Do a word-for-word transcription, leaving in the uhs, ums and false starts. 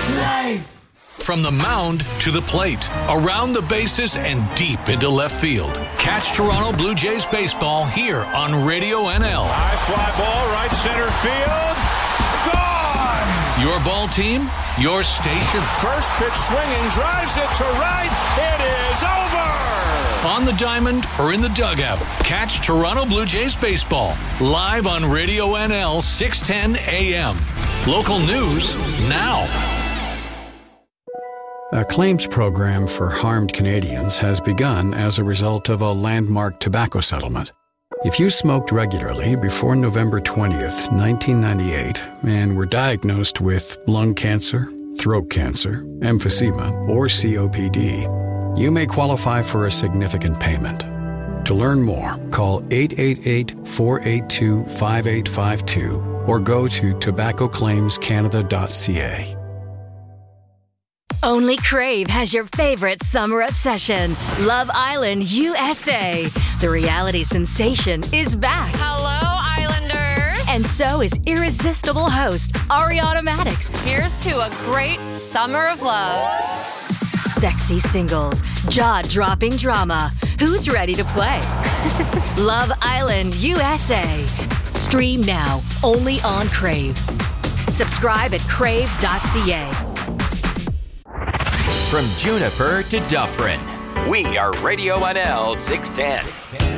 Life. From the mound to the plate, around the bases and deep into left field. Catch Toronto Blue Jays baseball here on Radio N L. High fly ball, right center field. Gone! Your ball team, your station. First pitch swinging, drives it to right. It is over! On the diamond or in the dugout, catch Toronto Blue Jays baseball live on Radio N L six ten A M. Local news now. A claims program for harmed Canadians has begun as a result of a landmark tobacco settlement. If you smoked regularly before November twentieth, nineteen ninety-eight, and were diagnosed with lung cancer, throat cancer, emphysema, or C O P D, you may qualify for a significant payment. To learn more, call eight eight eight, four eight two, five eight five two or go to tobacco claims canada dot c a. Only Crave has your favorite summer obsession, Love Island U S A. The reality sensation is back. Hello, Islanders. And so is irresistible host Ariana Madix. Here's to a great summer of love. Sexy singles, jaw-dropping drama. Who's ready to play? Love Island U S A. Stream now, only on Crave. Subscribe at crave dot c a. From Juniper to Dufferin, we are Radio N L six ten.